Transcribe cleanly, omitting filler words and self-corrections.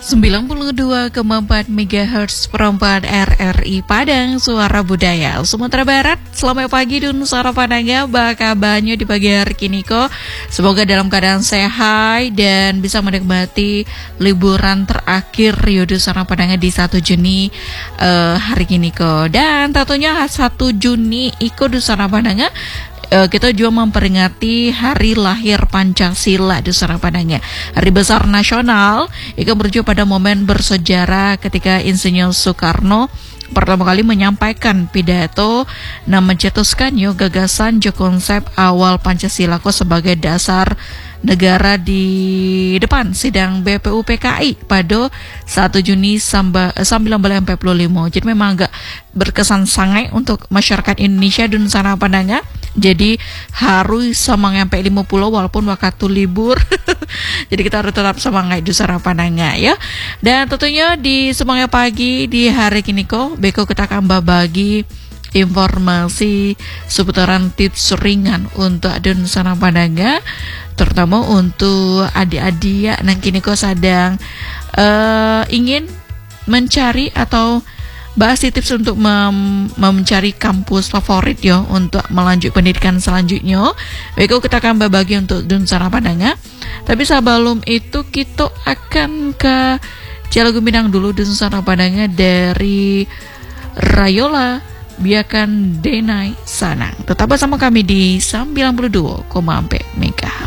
92,4 MHz perempat RRI Padang, Suara Budaya Sumatera Barat. Selamat pagi Dun Sara Padangnya, baka banyu di pagi hari kini ko. Semoga dalam keadaan sehat dan bisa menikmati liburan terakhir Dun Sara Padangnya di 1 Juni hari kini ko. Dan tentunya 1 Juni iko Dun Sara Padangnya kita juga memperingati hari lahir Pancasila di Sumatera Padangnya. Hari besar nasional itu merujuk pada momen bersejarah ketika Insinyur Soekarno pertama kali menyampaikan pidato dan mencetuskan gagasan konsep awal Pancasila sebagai dasar negara di depan sidang BPUPKI pada 1 Juni 1945. Jadi memang agak berkesan sangat untuk masyarakat Indonesia dan sana Padangnya. Jadi harus semangat sampai 50 walaupun waktu libur. Jadi kita harus tetap semangat di sana Padangnya ya. Dan tentunya di semangat pagi di hari kini Beko kita akan berbagi informasi seputaran tips ringan untuk adun sana Padangnya, terutama untuk adik-adik yang kini sedang ingin mencari atau bahas tips untuk mencari kampus favorit untuk melanjut pendidikan selanjutnya. Beko kita akan berbagi untuk adun sana Padangnya. Tapi sebelum itu kita akan ke Lagu Minang dulu adun sana Padangnya dari Rayola, Biarkan Denai Sanang. Tetap bersama kami di 92,4 MHz.